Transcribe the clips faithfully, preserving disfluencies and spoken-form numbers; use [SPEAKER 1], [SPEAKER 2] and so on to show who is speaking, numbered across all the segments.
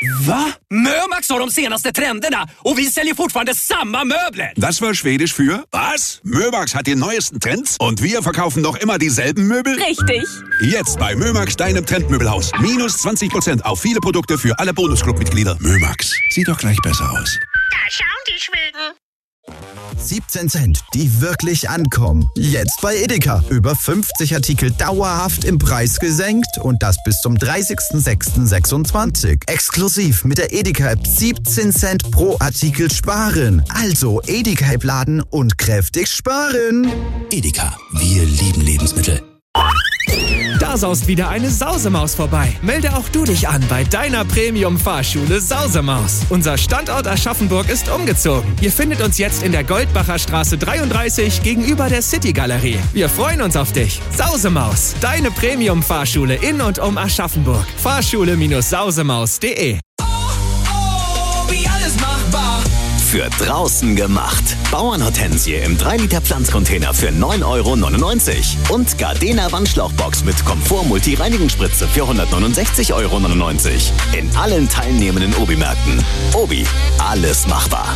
[SPEAKER 1] Va? Mömax har de senaste trenderna och vi säljer fortfarande samma möbler.
[SPEAKER 2] Das war Schwedisch für was? Mömax hat die neuesten Trends und wir verkaufen noch immer dieselben Möbel?
[SPEAKER 3] Richtig.
[SPEAKER 2] Jetzt bei Mömax, deinem Trendmöbelhaus. Minus zwanzig Prozent auf viele Produkte für alle Bonusclub-Mitglieder. Mömax, sieht doch gleich besser aus.
[SPEAKER 4] Da schauen die Schweden.
[SPEAKER 5] siebzehn Cent, die wirklich ankommen. Jetzt bei Edeka. Über fünfzig Artikel dauerhaft im Preis gesenkt und das bis zum dreißigsten sechsten sechsundzwanzig. Exklusiv mit der Edeka-App siebzehn Cent pro Artikel sparen. Also Edeka-App laden und kräftig sparen.
[SPEAKER 1] Edeka, wir lieben Lebensmittel.
[SPEAKER 6] Da saust wieder eine Sausemaus vorbei. Melde auch du dich an bei deiner Premium-Fahrschule Sausemaus. Unser Standort Aschaffenburg ist umgezogen. Ihr findet uns jetzt in der Goldbacher Straße dreiunddreißig gegenüber der City-Galerie. Wir freuen uns auf dich. Sausemaus, deine Premium-Fahrschule in und um Aschaffenburg. Fahrschule Sausemaus punkt de.
[SPEAKER 1] Oh, oh, wie alles machbar.
[SPEAKER 7] Für draußen gemacht. Bauernhortensie im drei Liter Pflanzcontainer für neun Euro neunundneunzig. Und Gardena Wandschlauchbox mit Komfort-Multi-Reinigungsspritze für hundertneunundsechzig Euro neunundneunzig. In allen teilnehmenden Obi-Märkten. Obi, alles machbar.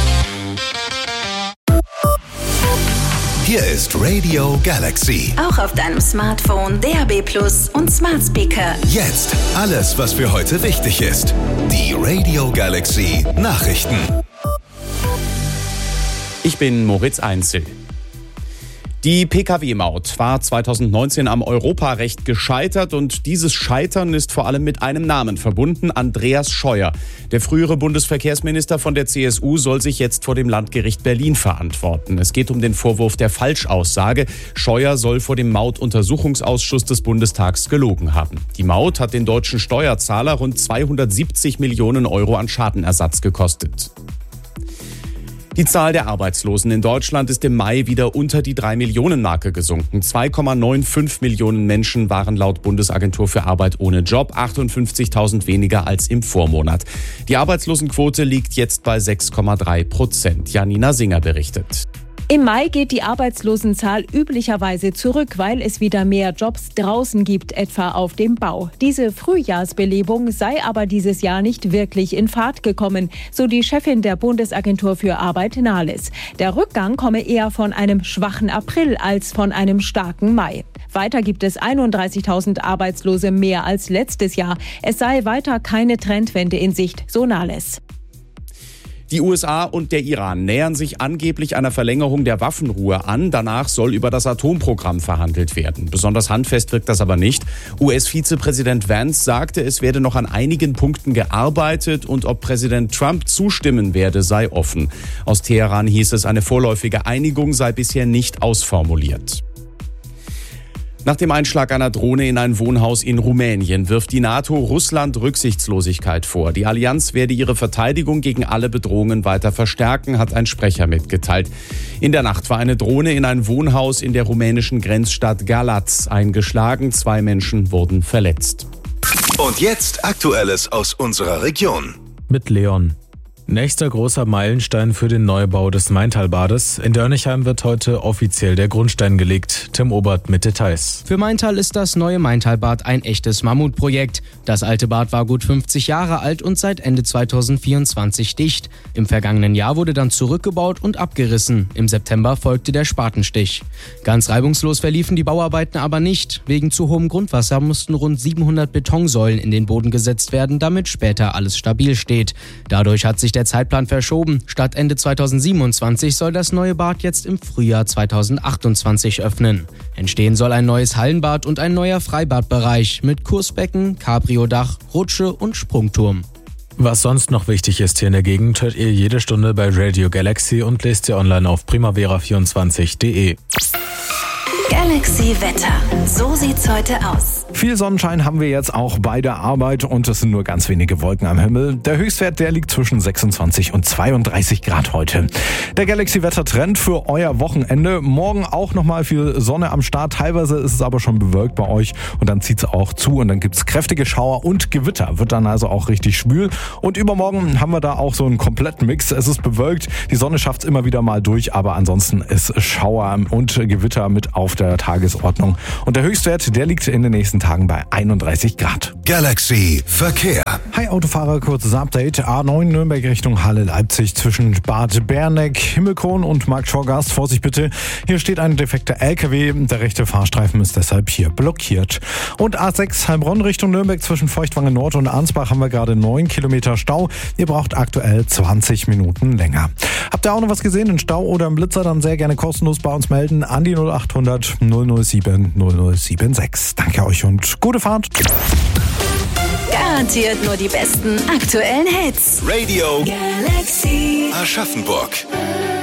[SPEAKER 8] Hier ist Radio Galaxy.
[SPEAKER 3] Auch auf deinem Smartphone, D A B Plus und Smart Speaker.
[SPEAKER 8] Jetzt alles, was für heute wichtig ist. Die Radio Galaxy Nachrichten.
[SPEAKER 9] Ich bin Moritz Einzel. Die P K W-Maut war zweitausendneunzehn am Europarecht gescheitert und dieses Scheitern ist vor allem mit einem Namen verbunden, Andreas Scheuer. Der frühere Bundesverkehrsminister von der C S U soll sich jetzt vor dem Landgericht Berlin verantworten. Es geht um den Vorwurf der Falschaussage. Scheuer soll vor dem Mautuntersuchungsausschuss des Bundestags gelogen haben. Die Maut hat den deutschen Steuerzahler rund zweihundertsiebzig Millionen Euro an Schadenersatz gekostet. Die Zahl der Arbeitslosen in Deutschland ist im Mai wieder unter die drei Millionen Marke gesunken. zwei Komma fünfundneunzig Millionen Menschen waren laut Bundesagentur für Arbeit ohne Job, achtundfünfzigtausend weniger als im Vormonat. Die Arbeitslosenquote liegt jetzt bei sechs Komma drei Prozent. Janina Singer berichtet.
[SPEAKER 10] Im Mai geht die Arbeitslosenzahl üblicherweise zurück, weil es wieder mehr Jobs draußen gibt, etwa auf dem Bau. Diese Frühjahrsbelebung sei aber dieses Jahr nicht wirklich in Fahrt gekommen, so die Chefin der Bundesagentur für Arbeit Nahles. Der Rückgang komme eher von einem schwachen April als von einem starken Mai. Weiter gibt es einunddreißigtausend Arbeitslose mehr als letztes Jahr. Es sei weiter keine Trendwende in Sicht, so Nahles.
[SPEAKER 9] Die U S A und der Iran nähern sich angeblich einer Verlängerung der Waffenruhe an. Danach soll über das Atomprogramm verhandelt werden. Besonders handfest wirkt das aber nicht. U S-Vizepräsident Vance sagte, es werde noch an einigen Punkten gearbeitet und ob Präsident Trump zustimmen werde, sei offen. Aus Teheran hieß es, eine vorläufige Einigung sei bisher nicht ausformuliert. Nach dem Einschlag einer Drohne in ein Wohnhaus in Rumänien wirft die NATO Russland Rücksichtslosigkeit vor. Die Allianz werde ihre Verteidigung gegen alle Bedrohungen weiter verstärken, hat ein Sprecher mitgeteilt. In der Nacht war eine Drohne in ein Wohnhaus in der rumänischen Grenzstadt Galați eingeschlagen. Zwei Menschen wurden verletzt.
[SPEAKER 8] Und jetzt Aktuelles aus unserer Region.
[SPEAKER 11] Mit Leon. Nächster großer Meilenstein für den Neubau des Maintalbades. In Dörnigheim wird heute offiziell der Grundstein gelegt. Tim Obert mit Details.
[SPEAKER 12] Für Maintal ist das neue Maintalbad ein echtes Mammutprojekt. Das alte Bad war gut fünfzig Jahre alt und seit Ende zweitausendvierundzwanzig dicht. Im vergangenen Jahr wurde dann zurückgebaut und abgerissen. Im September folgte der Spatenstich. Ganz reibungslos verliefen die Bauarbeiten aber nicht. Wegen zu hohem Grundwasser mussten rund siebenhundert Betonsäulen in den Boden gesetzt werden, damit später alles stabil steht. Dadurch hat sich der Der Zeitplan verschoben. Statt Ende zweitausendsiebenundzwanzig soll das neue Bad jetzt im Frühjahr zweitausendachtundzwanzig öffnen. Entstehen soll ein neues Hallenbad und ein neuer Freibadbereich mit Kursbecken, Cabrio-Dach, Rutsche und Sprungturm.
[SPEAKER 11] Was sonst noch wichtig ist hier in der Gegend, hört ihr jede Stunde bei Radio Galaxy und lest ihr online auf primavera vierundzwanzig punkt de.
[SPEAKER 3] Galaxy Wetter. So sieht's heute aus.
[SPEAKER 13] Viel Sonnenschein haben wir jetzt auch bei der Arbeit und es sind nur ganz wenige Wolken am Himmel. Der Höchstwert, der liegt zwischen sechsundzwanzig und zweiunddreißig Grad heute. Der Galaxy-Wetter-Trend für euer Wochenende. Morgen auch nochmal viel Sonne am Start. Teilweise ist es aber schon bewölkt bei euch und dann zieht es auch zu und dann gibt es kräftige Schauer und Gewitter. Wird dann also auch richtig schwül. Und übermorgen haben wir da auch so einen kompletten Mix. Es ist bewölkt, die Sonne schafft es immer wieder mal durch, aber ansonsten ist Schauer und Gewitter mit auf der Tagesordnung. Und der Höchstwert, der liegt in den nächsten Tagen bei einunddreißig Grad.
[SPEAKER 8] Galaxy Verkehr.
[SPEAKER 13] Hi Autofahrer, kurzes Update. A neun Nürnberg Richtung Halle-Leipzig zwischen Bad Berneck, Himmelkron und Marktschorgast. Vorsicht bitte, hier steht ein defekter L K W. Der rechte Fahrstreifen ist deshalb hier blockiert. Und A sechs Heilbronn Richtung Nürnberg zwischen Feuchtwangen Nord und Ansbach haben wir gerade neun Kilometer Stau. Ihr braucht aktuell zwanzig Minuten länger. Habt ihr auch noch was gesehen, einen Stau oder einen Blitzer, dann sehr gerne kostenlos bei uns melden an die null acht hundert null null sieben null null sieben sechs. Danke euch und gute Fahrt.
[SPEAKER 3] Garantiert nur die besten aktuellen Hits.
[SPEAKER 8] Radio
[SPEAKER 3] Galaxy
[SPEAKER 8] Aschaffenburg.